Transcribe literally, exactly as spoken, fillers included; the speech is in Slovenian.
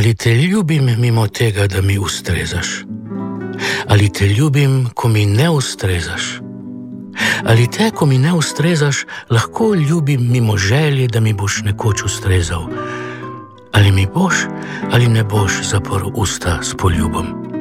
Ali te ljubim mimo tega, da mi ustrezaš? Ali te ljubim, ko mi ne ustrezaš? Ali te, ko mi ne ustrezaš, lahko ljubim mimo želje, da mi boš nekoč ustrezal? Ali mi boš ali ne boš zaprl usta s poljubom?